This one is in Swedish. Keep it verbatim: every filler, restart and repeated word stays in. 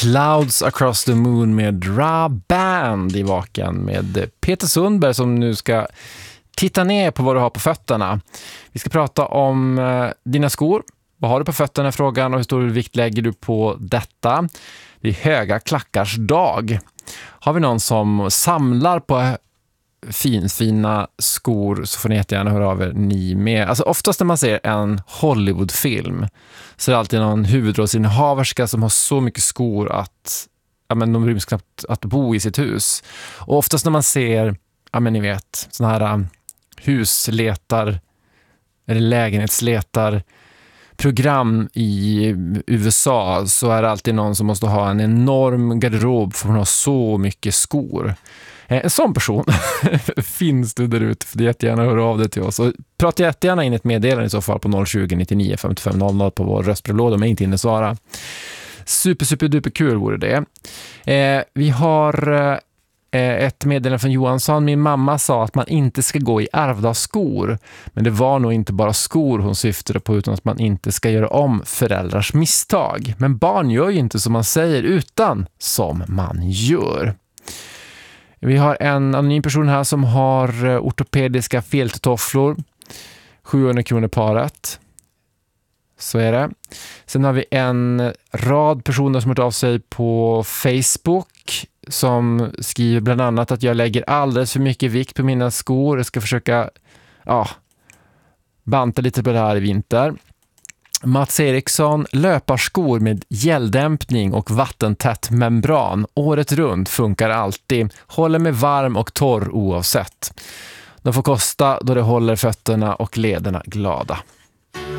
Clouds Across the Moon med Ra Band i Vaken med Peter Sundberg som nu ska titta ner på vad du har på fötterna. Vi ska prata om eh, dina skor. Vad har du på fötterna, frågan, och hur stor vikt lägger du på detta? Det är höga klackars dag. Har vi någon som samlar på finfina skor så får ni jättegärna höra av er ni med. Alltså oftast när man ser en Hollywoodfilm så är det alltid någon huvudrollsinnehaverska som har så mycket skor att ja, men de ryms knappt att bo i sitt hus. Och oftast när man ser, ja men ni vet, såna här um, husletar eller lägenhetsletar program i U S A så är det alltid någon som måste ha en enorm garderob för att ha så mycket skor. En sån person finns du där ute, för det jättegärna höra av dig till oss. Och prata jättegärna in ett meddelande i så fall på noll tjugo nittionio femtiofem noll noll på vår röstbrevlåda om jag inte hinner svara. Super, super, duper kul vore det. Eh, vi har eh, ett meddelande från Johansson. Min mamma sa att man inte ska gå i ärvda skor. Men det var nog inte bara skor hon syftade på, utan att man inte ska göra om föräldrars misstag. Men barn gör ju inte som man säger, utan som man gör. Vi har en anonym person här som har ortopediska feltofflor. sjuhundra kronor paret. Så är det. Sen har vi en rad personer som har tagit av sig på Facebook som skriver bland annat att jag lägger alldeles för mycket vikt på mina skor. Jag ska försöka ja, banta lite på det här i vinter. Mats Eriksson, löparskor med gälldämpning och vattentätt membran. Året runt funkar alltid. Håller mig varm och torr oavsett. De får kosta då det håller fötterna och lederna glada.